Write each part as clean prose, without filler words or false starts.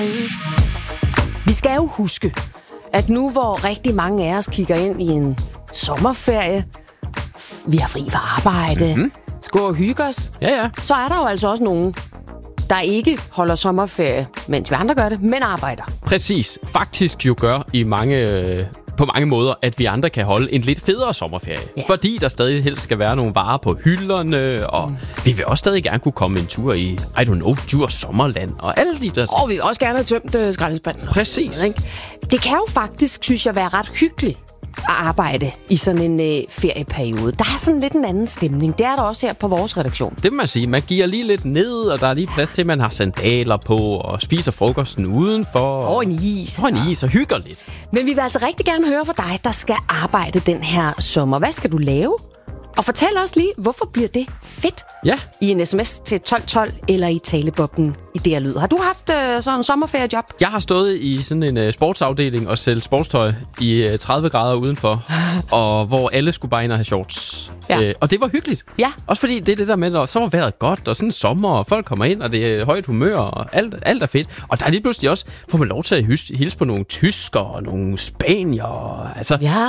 Vi skal jo huske, at nu hvor rigtig mange af os kigger ind i en sommerferie, vi har fri fra arbejde, skal og hygge os, så er der jo altså også nogen, der ikke holder sommerferie, mens vi andre gør det, men arbejder. Præcis. Faktisk jo gør på mange måder, at vi andre kan holde en lidt federe sommerferie. Ja. Fordi der stadig helst skal være nogle varer på hylderne, og vi vil også stadig gerne kunne komme en tur i, Djurs Sommerland, og alle de der... Og vi vil også gerne have tømt skraldespanden. Præcis. Ikke? Det kan jo faktisk, synes jeg, være ret hyggeligt at arbejde i sådan en ferieperiode. Der er sådan lidt en anden stemning. Det er der også her på vores redaktion. Det må man sige. Man giver lige lidt ned, og der er lige plads til, at man har sandaler på, og spiser frokosten udenfor. Og en is. Og en is, og hygger lidt. Men vi vil altså rigtig gerne høre fra dig, der skal arbejde den her sommer. Hvad skal du lave? Og fortæl os lige, hvorfor bliver det fedt? Ja. I en sms til 1212 eller i taleboblen i DR Lyd. Har du haft sådan en sommerferiejob? Jeg har stået i sådan en sportsafdeling og sælge sportstøj i 30 grader udenfor, og hvor alle skulle bare ind og have shorts. Ja. Og det var hyggeligt. Ja. Også fordi det er det der med, at så var vejret godt, og sådan en sommer, og folk kommer ind, og det er højt humør, og alt er fedt. Og der er lige pludselig også, får man lov til at hilse på nogle tyskere og nogle spanier. Altså, ja.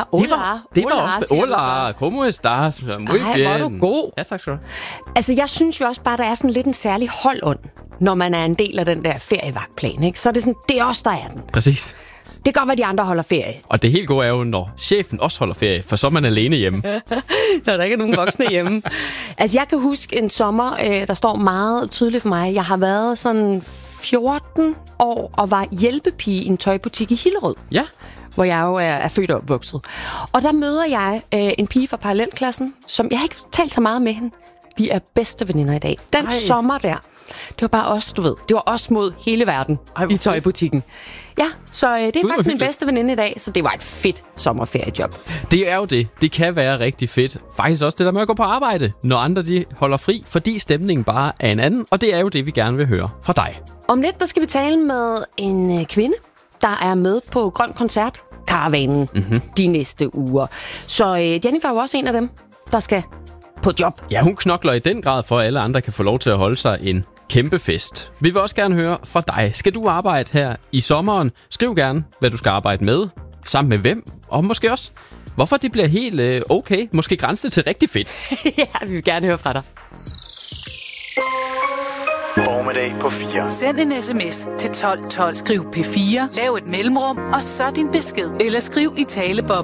Det var også Hola, ¿cómo estás? Muy bien. Ej, hvor er du god. Ja, tak skal du have. Altså, jeg synes jo også bare, der er sådan lidt en særlig holdånd, når man er en del af den der ferievagtplan, ikke? Så er det sådan, det er os, der er den. Præcis. Det gør, hvad de andre holder ferie. Og det helt gode er jo, når chefen også holder ferie, for så er man alene hjemme. Når der ikke er nogen voksne hjemme. Altså, jeg kan huske en sommer, der står meget tydeligt for mig. Jeg har været sådan 14 år og var hjælpepige i en tøjbutik i Hillerød. Ja. Hvor jeg jo er født og opvokset. Og der møder jeg en pige fra parallelklassen, som jeg har ikke talt så meget med hende. Vi er bedste veninder i dag. Den sommer der, det var bare os, du ved. Det var os mod hele verden i tøjbutikken. Ja, så det er faktisk min bedste veninde i dag, så det var et fedt sommerferiejob. Det er jo det. Det kan være rigtig fedt. Faktisk også det der med at gå på arbejde, når andre de holder fri, fordi stemningen bare er en anden, og det er jo det, vi gerne vil høre fra dig. Om lidt, der skal vi tale med en kvinde, der er med på Grøn Koncert Karavanen de næste uger. Så Jennifer er jo også en af dem, der skal på job. Ja, hun knokler i den grad for, at alle andre kan få lov til at holde sig en kæmpe fest. Vi vil også gerne høre fra dig. Skal du arbejde her i sommeren? Skriv gerne, hvad du skal arbejde med, sammen med hvem, og måske også, hvorfor det bliver helt okay, måske grænse til rigtig fedt. Ja, vi vil gerne høre fra dig. Formiddag på 4. Send en sms til 1212. Skriv P4, lav et mellemrum, og så din besked. Eller skriv i taleboblen.